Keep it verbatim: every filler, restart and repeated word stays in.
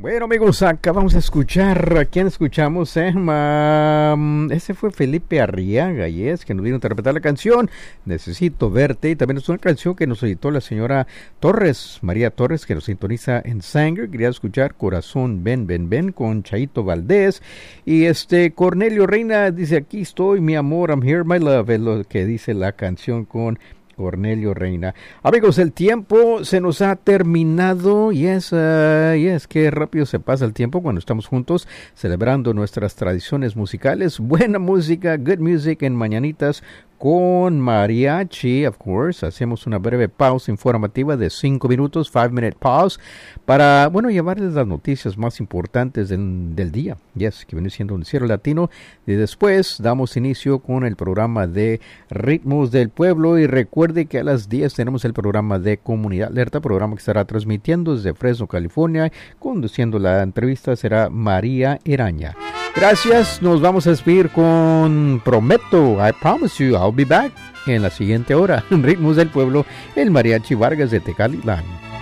Bueno, amigos, acabamos de escuchar. ¿A quién escuchamos? Eh? Um, ese fue Felipe Arriaga, y es que nos vino a interpretar la canción Necesito Verte. Y también es una canción que nos editó la señora Torres, María Torres, que nos sintoniza en Sanger. Quería escuchar Corazón, ven, ven, ven, con Chaito Valdés. Y este Cornelio Reina dice: aquí estoy, mi amor, I'm here, my love. Es lo que dice la canción con Cornelio Reina. Amigos, el tiempo se nos ha terminado. Yes, uh, yes, qué rápido se pasa el tiempo cuando estamos juntos celebrando nuestras tradiciones musicales. Buena música, good music en Mañanitas con mariachi, of course. Hacemos una breve pausa informativa de cinco minutos, five minute pause, para, bueno, llevarles las noticias más importantes del, del día. Yes, que viene siendo un cierre latino. Y después damos inicio con el programa de Ritmos del Pueblo. Y recuerde que a las diez tenemos el programa de Comunidad Alerta, programa que estará transmitiendo desde Fresno, California. Conduciendo la entrevista será María Iraña. Gracias, nos vamos a despedir con Prometo, I promise you, I'll be back en la siguiente hora. Ritmos del Pueblo, el Mariachi Vargas de Tecalitlán.